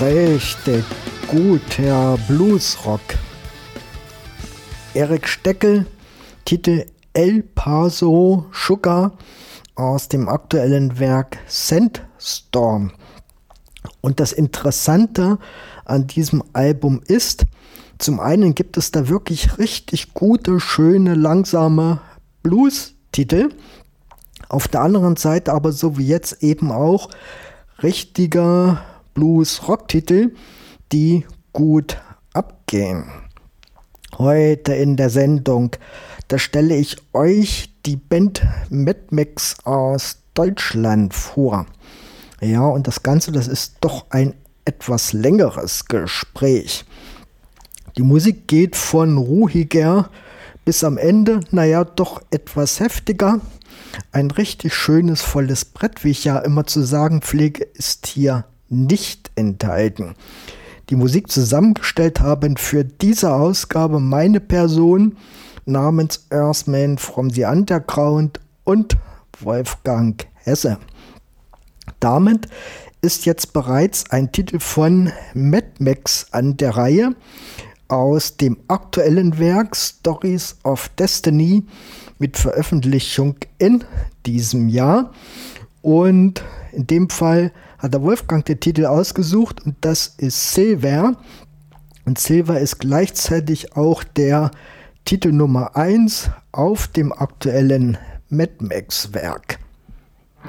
Richtig guter Bluesrock. Eric Steckel, Titel El Paso Sugar aus dem aktuellen Werk Sandstorm. Und das Interessante an diesem Album ist, zum einen gibt es da wirklich richtig gute, schöne, langsame Blues-Titel. Auf der anderen Seite aber so wie jetzt eben auch richtiger Blues-Rock-Titel, die gut abgehen. Heute in der Sendung, da stelle ich euch die Band Mad Max aus Deutschland vor. Ja, und das Ganze, das ist doch ein etwas längeres Gespräch. Die Musik geht von ruhiger bis am Ende, doch etwas heftiger. Ein richtig schönes, volles Brett, wie ich ja immer zu sagen pflege, ist hier nicht enthalten. Die Musik zusammengestellt haben für diese Ausgabe meine Person namens Earthman from the Underground und Wolfgang Hesse. Damit ist jetzt bereits ein Titel von Mad Max an der Reihe aus dem aktuellen Werk Stories of Destiny mit Veröffentlichung in diesem Jahr. Und in dem Fall hat der Wolfgang den Titel ausgesucht und das ist Silver. Und Silver ist gleichzeitig auch der Titel Nummer 1 auf dem aktuellen Mad Max Werk.